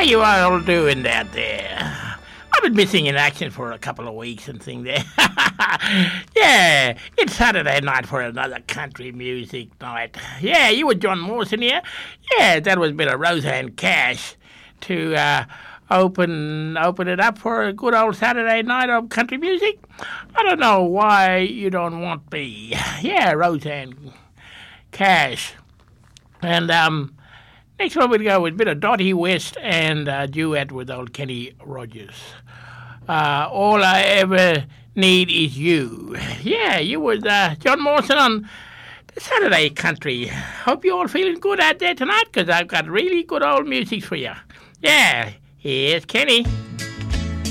you all doing out there? I've been missing in action for a couple of weeks and things there. Yeah, it's Saturday night for another country music night. Yeah, you were John Mawson here. Yeah, that was a bit of Roseanne Cash to open it up for a good old Saturday night of country music. I don't know why you don't want me. Yeah, Roseanne Cash. And next one we'd go with a bit of Dottie West and a duet with old Kenny Rogers. All I ever need is you. Yeah, you with John Mawson on Saturday Country. Hope you're all feeling good out there tonight, because I've got really good old music for you. Yeah, here's Kenny.